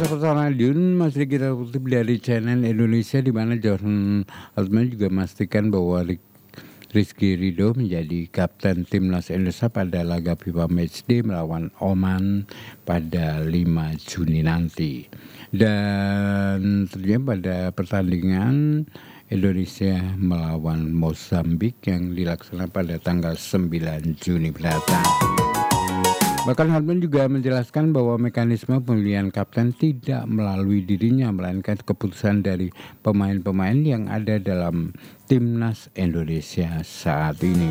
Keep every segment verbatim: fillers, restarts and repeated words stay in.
Sahabat Radiun, masih kita kutip dari channel Indonesia di mana Johan Altman juga memastikan bahwa Rizky Ridho menjadi kapten timnas Indonesia pada laga FIFA Matchday melawan Oman pada lima Juni nanti. Dan ternyata pada pertandingan Indonesia melawan Mozambik yang dilaksanakan pada tanggal sembilan Juni mendatang. Bahkan Hartman juga menjelaskan bahwa mekanisme pemilihan kapten tidak melalui dirinya, melainkan keputusan dari pemain-pemain yang ada dalam timnas Indonesia saat ini.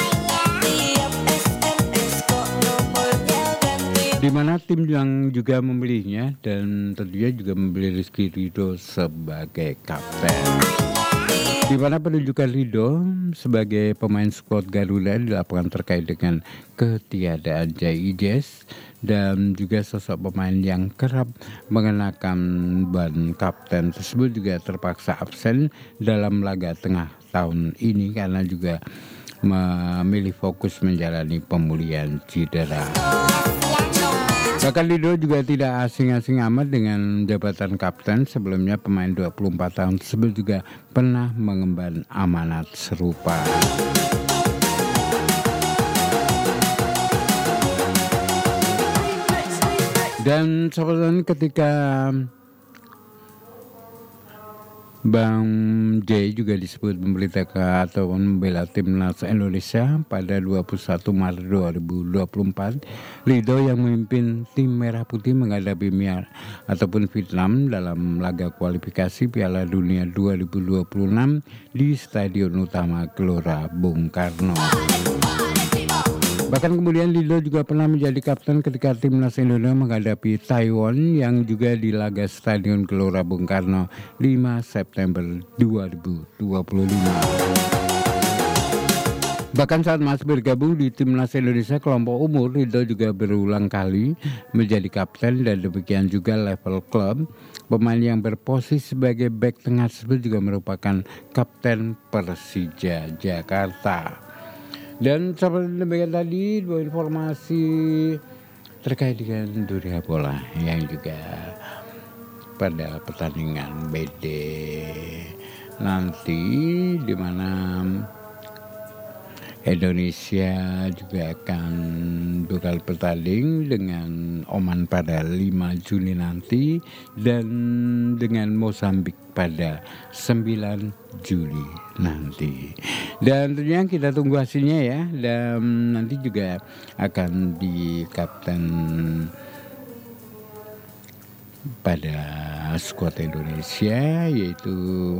Di mana tim yang juga memilihnya dan tentunya juga memilih Rizky Ridho sebagai kapten. Di mana penunjukan Ridho sebagai pemain skuad Garuda dilakukan terkait dengan ketiadaan Jai Ijes dan juga sosok pemain yang kerap mengenakan ban kapten tersebut juga terpaksa absen dalam laga tengah tahun ini karena juga memilih fokus menjalani pemulihan cedera. Bahkan Ridho juga tidak asing-asing amat dengan jabatan kapten. Sebelumnya pemain dua puluh empat tahun tersebut juga pernah mengemban amanat serupa. Dan sobat ketika Bang J juga disebut memberitakan atau membela timnas Indonesia pada dua puluh satu Maret dua ribu dua puluh empat. Ridho yang memimpin tim Merah Putih menghadapi Myanmar ataupun Vietnam dalam laga kualifikasi Piala Dunia dua ribu dua puluh enam di Stadion Utama Gelora Bung Karno. Bahkan kemudian Ridho juga pernah menjadi kapten ketika timnas Indonesia menghadapi Taiwan yang juga di laga Stadion Gelora Bung Karno lima September dua ribu dua puluh lima. Bahkan saat masih bergabung di timnas Indonesia kelompok umur, Ridho juga berulang kali menjadi kapten dan demikian juga level klub. Pemain yang berposisi sebagai bek tengah tersebut juga merupakan kapten Persija Jakarta. Dan seperti demikian tadi dua informasi terkait dengan dunia bola yang juga pada pertandingan B D nanti di mana Indonesia juga akan bakal bertanding dengan Oman pada lima Juni nanti dan dengan Mozambik pada sembilan Juli nanti. Dan tentunya kita tunggu hasilnya ya, dan nanti juga akan di kapten pada skuad Indonesia yaitu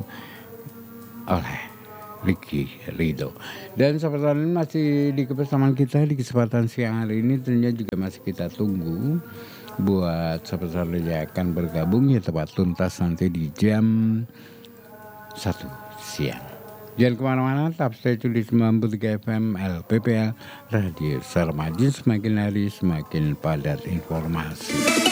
oleh Rizky Ridho. Dan sahabat lain masih di kebersamaan kita di kesempatan siang hari ini tentunya juga masih kita tunggu buat sahabat-sahabat yang akan bergabung ya tepat tuntas nanti di jam satu siang. Jangan kemana-mana, tetap stay tune di sembilan puluh tiga F M L P P L Radio Suara Maju, semakin hari semakin padat informasi.